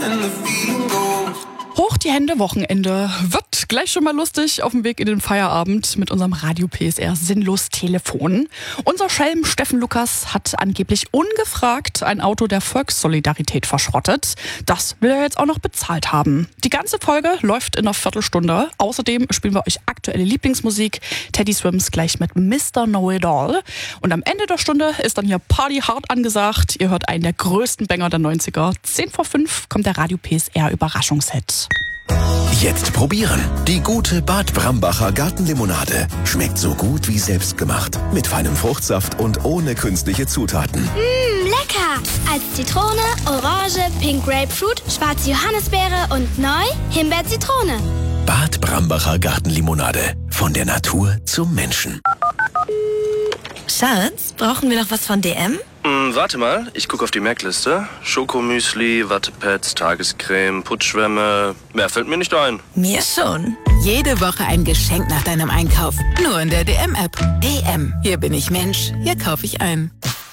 Hoch die Hände, Wochenende. Wird gleich schon mal lustig auf dem Weg in den Feierabend mit unserem Radio PSR Sinnlos Telefon. Unser Schelm Steffen Lukas hat angeblich ungefragt ein Auto der Volkssolidarität verschrottet. Das will er jetzt auch noch bezahlt haben. Die ganze Folge läuft in einer Viertelstunde. Außerdem spielen wir euch aktuelle Lieblingsmusik. Teddy Swims gleich mit Mr. Know-It-All. Und am Ende der Stunde ist dann hier Party hart angesagt. Ihr hört einen der größten Banger der 90er. 10:05 kommt der Radio PSR Überraschungshit. Jetzt probieren. Die gute Bad Brambacher Gartenlimonade. Schmeckt so gut wie selbstgemacht. Mit feinem Fruchtsaft und ohne künstliche Zutaten. Lecker! Als Zitrone, Orange, Pink Grapefruit, schwarze Johannisbeere und neu Himbeer-Zitrone. Bad Brambacher Gartenlimonade. Von der Natur zum Menschen. Schatz, brauchen wir noch was von DM? Warte mal, ich gucke auf die Merkliste. Schokomüsli, Wattepads, Tagescreme, Putzschwämme. Mehr fällt mir nicht ein. Mir schon. Jede Woche ein Geschenk nach deinem Einkauf. Nur in der DM-App. DM. Hier bin ich Mensch. Hier kaufe ich ein.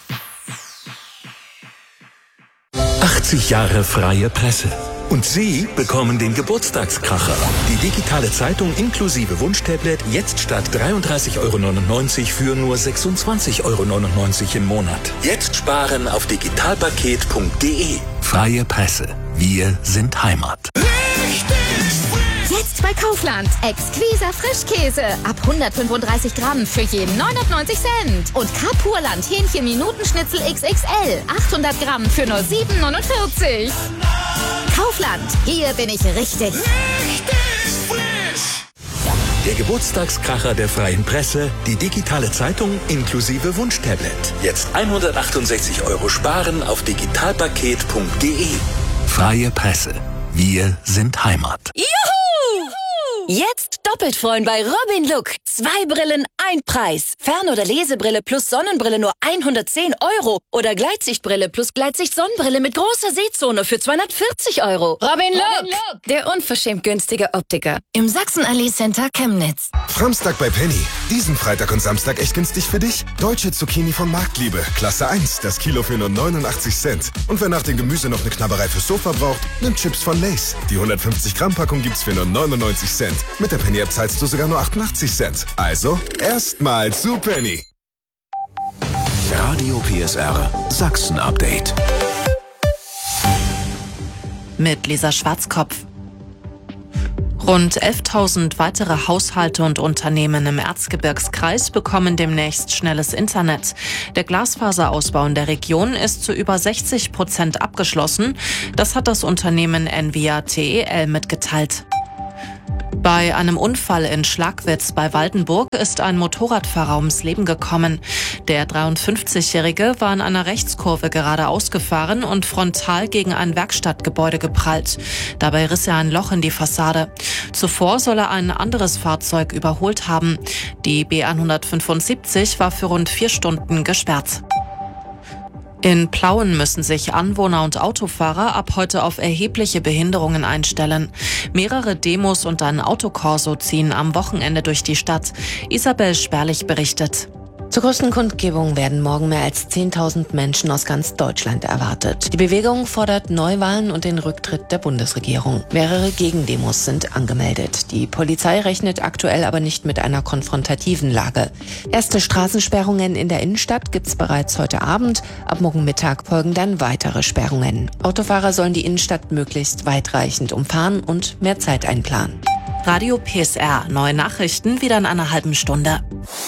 80 Jahre freie Presse. Und Sie bekommen den Geburtstagskracher. Die digitale Zeitung inklusive Wunschtablet jetzt statt 33,99 € für nur 26,99 € im Monat. Jetzt sparen auf digitalpaket.de. Freie Presse. Wir sind Heimat. Jetzt bei Kaufland. Exquiser Frischkäse. Ab 135 Gramm für jeden 99 Cent. Und Kapurland Hähnchen-Minutenschnitzel XXL. 800 Gramm für nur 7,49 €. Kaufland. Hier bin ich richtig. Der Geburtstagskracher der freien Presse, die digitale Zeitung inklusive Wunschtablet. Jetzt 168 € sparen auf digitalpaket.de. Freie Presse. Wir sind Heimat. Juhu! Jetzt doppelt freuen bei Robin Look. 2 Brillen, 1 Preis. Fern- oder Lesebrille plus Sonnenbrille nur 110 €. Oder Gleitsichtbrille plus Gleitsicht-Sonnenbrille mit großer Sehzone für 240 €. Robin Look, der unverschämt günstige Optiker. Im Sachsenallee Center Chemnitz. Samstag bei Penny. Diesen Freitag und Samstag echt günstig für dich? Deutsche Zucchini von Marktliebe. Klasse 1, das Kilo für nur 89 Cent. Und wer nach dem Gemüse noch eine Knabberei fürs Sofa braucht, nimmt Chips von Lay's. Die 150 Gramm Packung gibt's für nur 99 Cent. Mit der Penny-App zahlst du sogar nur 88 Cent. Also, erstmal zu Penny. Radio PSR Sachsen-Update. Mit Lisa Schwarzkopf. Rund 11.000 weitere Haushalte und Unternehmen im Erzgebirgskreis bekommen demnächst schnelles Internet. Der Glasfaserausbau in der Region ist zu über 60% abgeschlossen. Das hat das Unternehmen Envia TEL mitgeteilt. Bei einem Unfall in Schlagwitz bei Waldenburg ist ein Motorradfahrer ums Leben gekommen. Der 53-Jährige war in einer Rechtskurve geradeaus gefahren und frontal gegen ein Werkstattgebäude geprallt. Dabei riss er ein Loch in die Fassade. Zuvor soll er ein anderes Fahrzeug überholt haben. Die B175 war für rund 4 Stunden gesperrt. In Plauen müssen sich Anwohner und Autofahrer ab heute auf erhebliche Behinderungen einstellen. Mehrere Demos und ein Autokorso ziehen am Wochenende durch die Stadt. Isabel Sperlich berichtet. Zur größten Kundgebung werden morgen mehr als 10.000 Menschen aus ganz Deutschland erwartet. Die Bewegung fordert Neuwahlen und den Rücktritt der Bundesregierung. Mehrere Gegendemos sind angemeldet. Die Polizei rechnet aktuell aber nicht mit einer konfrontativen Lage. Erste Straßensperrungen in der Innenstadt gibt's bereits heute Abend. Ab morgen Mittag folgen dann weitere Sperrungen. Autofahrer sollen die Innenstadt möglichst weitreichend umfahren und mehr Zeit einplanen. Radio PSR. Neue Nachrichten wieder in einer halben Stunde.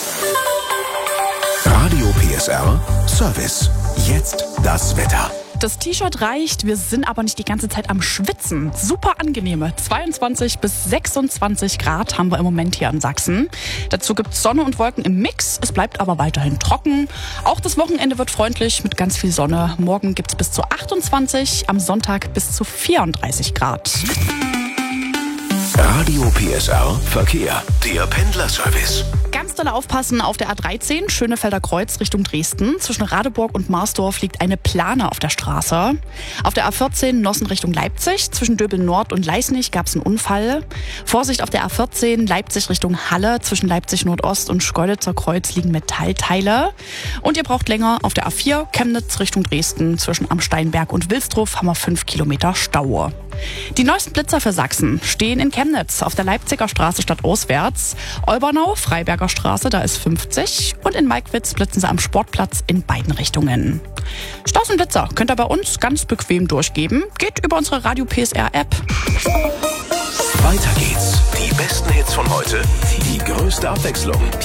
Radio PSR Service. Jetzt das Wetter. Das T-Shirt reicht, wir sind aber nicht die ganze Zeit am Schwitzen. Super angenehme 22 bis 26 Grad haben wir im Moment hier in Sachsen. Dazu gibt's Sonne und Wolken im Mix, es bleibt aber weiterhin trocken. Auch das Wochenende wird freundlich mit ganz viel Sonne. Morgen gibt's bis zu 28, am Sonntag bis zu 34 Grad. Radio PSR Verkehr, der Pendlerservice. Ganz müsst alle aufpassen, auf der A13 Schönefelder Kreuz Richtung Dresden. Zwischen Radeburg und Marsdorf liegt eine Plane auf der Straße. Auf der A14 Nossen Richtung Leipzig. Zwischen Döbel Nord und Leisnig gab es einen Unfall. Vorsicht auf der A14 Leipzig Richtung Halle. Zwischen Leipzig Nordost und Schkeuditzer Kreuz liegen Metallteile. Und ihr braucht länger auf der A4 Chemnitz Richtung Dresden. Zwischen Amsteinberg und Wilsdruf haben wir 5 Kilometer Stau. Die neuesten Blitzer für Sachsen stehen in Chemnitz auf der Leipziger Straße stadtauswärts. Olbernau, Freiberger Straße, da ist 50. Und in Malkwitz blitzen sie am Sportplatz in beiden Richtungen. Staus und Blitzer könnt ihr bei uns ganz bequem durchgeben. Geht über unsere Radio PSR App. Weiter geht's. Die besten Hits von heute, die größte Abwechslung.